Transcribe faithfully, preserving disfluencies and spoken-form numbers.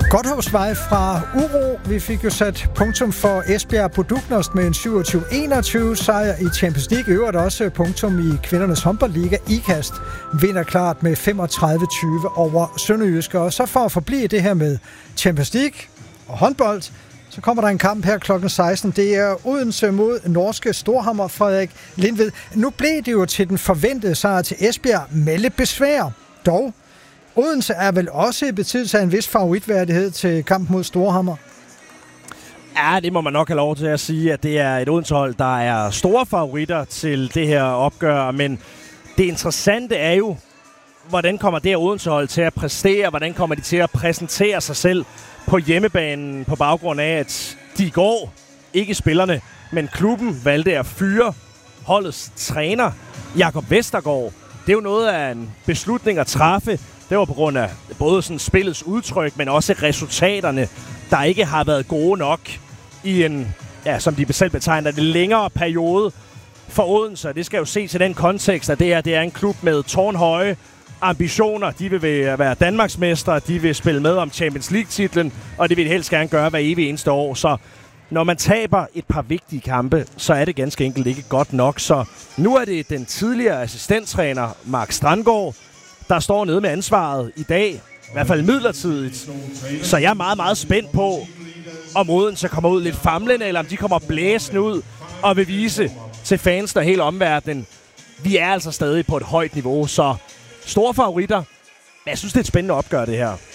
Godthåbsvej fra uro. Vi fik jo sat punktum for Esbjerg Produknost med en syvogtyve enogtyve sejr i Champions League. Øvrigt også punktum i kvindernes håndboldliga. Ikast vinder klart med femogtredive tyve over Sønderjyske. Og så for at forblive det her med Champions League og håndbold, så kommer der en kamp her klokken seksten. Det er Odense mod norske Storhamar, Frederik Lindved. Nu blev det jo til den forventede sejr til Esbjerg. Melde besvær. Dog, Odense er vel også i besiddelse af en vis favoritværdighed til kamp mod Storhamar? Ja, det må man nok have lov til at sige, at det er et Odense-hold, der er store favoritter til det her opgør. Men det interessante er jo, hvordan kommer det her Odense-hold til at præstere? Hvordan kommer de til at præsentere sig selv på hjemmebanen på baggrund af, at de i går, ikke spillerne, men klubben valgte at fyre holdets træner, Jakob Vestergaard. Det er jo noget af en beslutning at træffe. Det var på grund af både sådan spillets udtryk, men også resultaterne, der ikke har været gode nok i en, ja, som de selv betegner det, længere periode for Odense. Det skal jo ses i den kontekst, at det her det er en klub med tårnhøje ambitioner. De vil være Danmarksmestre, de vil spille med om Champions League-titlen, og det vil de helst gerne gøre hver evig eneste år. Så når man taber et par vigtige kampe, så er det ganske enkelt ikke godt nok. Så nu er det den tidligere assistenttræner, Mark Strandgaard, der står nede med ansvaret i dag, i hvert fald midlertidigt. Så jeg er meget, meget spændt på, om Odense kommer ud lidt famlende, eller om de kommer blæsende ud og vil vise til fans og hele omverdenen. Vi er altså stadig på et højt niveau, så store favoritter. Men jeg synes, det er et spændende opgør, det her.